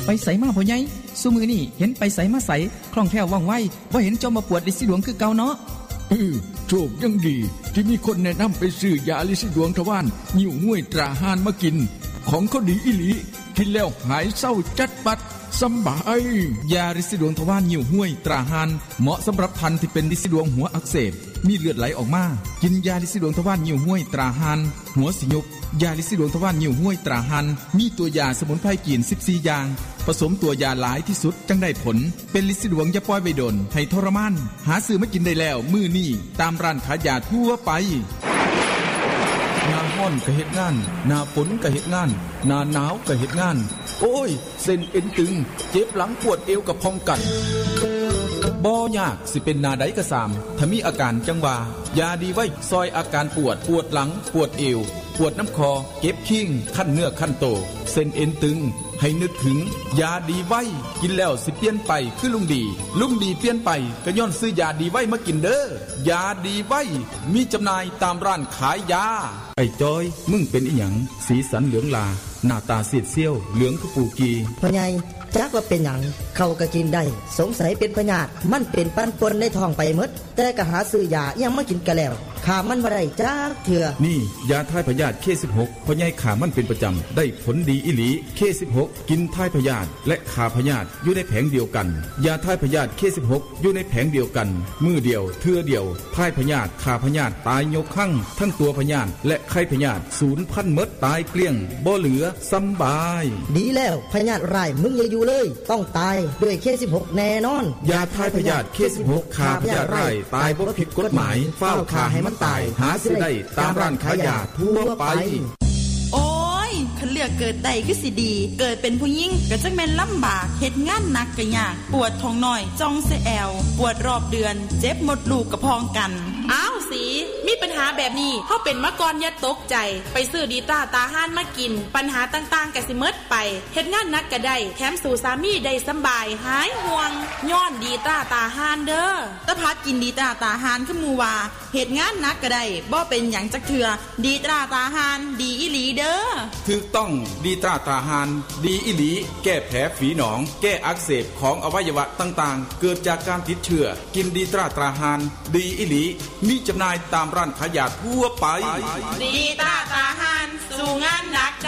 ไปใส่มาพ่อใหญ่ซุมื้อนี้เห็นไปใส่มาใส่คล่องแคล่วว่องไวบ่เห็นจอมมาปวดฤทธิ์สีดวงคือเก่าเนาะโชคยังดีที่มีคนแนะนำไปซื้อยาฤทธิ์สีดวงทวารหิ้วห้วยตราหานมากินของเขาดีอีหลีกินแล้วหายเศร้าจัดปัดสบายยาฤทธิ์สีดวงทวารหิ้วห้วยตราหานเหมาะสำหรับท่านที่เป็นฤทธิ์สีดวงหัวอักเสบมีเลือดไหลออกมากินยาฤทธิ์สีดวงทวารหิ้วห้วยตราหานหัวสิยุบยาฤทธิ์สีดวงทวารหิ้วห้วยตราหานมีตัวยาสมุนไพรจีน14อย่างผสมตัวยาหลายที่สุดจังได้ผลเป็นฤทธิ์สีดวงอย่าปล่อยไว้ดนให้ทรมานหาซื้อมากินได้แล้วมื้อนี้ตามร้านขายยาทั่วไปหน้าร้อนก็เฮ็ดงานหน้าฝนก็เฮ็ดงานหน้าหนาวก็เฮ็ดงานโอ้ยเส้นเอ็นตึงเจ็บหลังปวดเอวกับพองกันบ่ยากสิเป็นหน้าใดก็สามถ้ามีอาการจังว่ายาดีไว้ซอยอาการปวดหลังปวดเอวปวดน้ำคอเก็บขิ้งขั้นเนื้อขั้นโตเส้นเอ็นตึงให้นึกถึงยาดีไว้กินแล้วสิเปลี่ยนไปคือลุงดีเปลี่ยนไปก็ย้อนซื้อยาดีไว้มากินเด้อยาดีไว้มีจำหน่ายตามร้านขายยาไอ้จอยมึงเป็นอีหยังสีสันเหลืองลาหน้าตาซีดเซียวเหลืองคือปูกีพ่อใหญ่จักว่าเป็นหยังเขาก็กินได้สงสัยเป็นพยาธิมันเป็นปั้นปนในท้องไปหมดแต่ก็หาซื้อยายังไม่กินกันแล้วขามันบ่ได้จักเถื่อนี่ยาทายพยาธิ K16 พ่อใหญ่ขามันเป็นประจำได้ผลดีอีหลี K16 กินทายพยาธิและขาพยาธิอยู่ในแผงเดียวกันยาทายพยาธิ K16 อยู่ในแผงเดียวกันมือเดียวเทื่อเดียวทายพยาธิขาพยาธิตายยกคั่งทั้งตัวพยาธิและไข้พยาธิสูญพันธุ์หมดตายเกลี้ยงบ่เหลือสำบายดีแล้วพยาธิร้ายมึงอย่าอยู่เลยต้องตายด้วย K16 แน่นอนยาทายพยาธิ K16 ขาพยาธิร้ายตายบ่ผิดกฎหมายเฝ้าขาให้มันตายหาซื้อได้ตามร้านขายยาทั่วไปโอ้ยคันเลือกเกิดได้คือสิดีเกิดเป็นผู้หญิงก็จังแม่นลำบากเฮ็ดงานหนักก็ยากปวดท้องน้อยจ้องเสแอวปวดรอบเดือนเจ็บหมดลูกกระพองกันอ้าวสีมีปัญหาแบบนี้เฮาเป็นมาก่อนอย่าตกใจไปซื้อดีต้าตาห่านมากินปัญหาต่างๆก็สิหมดไปเฮ็ดงานหนักก็ได้แถมสู่สามีได้สำบายหายห่วงย้อนดีต้าตาห่านเด้อตะพัดกินดีต้าตาห่านคือหมู่ว่าเฮ็ดงานหนักก็ได้บ่เป็นหยังจักเทื่อดีต้าตาห่านดีอีหลีเด้อถูกต้องดีต้าตาห่านดีอีหลีแก้แผลฝีหนองแก้อักเสบของอวัยวะต่างๆเกิดจากการติดเชื้อกินดีต้าตาห่านดีอีหลีมีจำหน่ายตามร้านขายยาทั่วไปดีต้าตาห่านสู่งานหนัก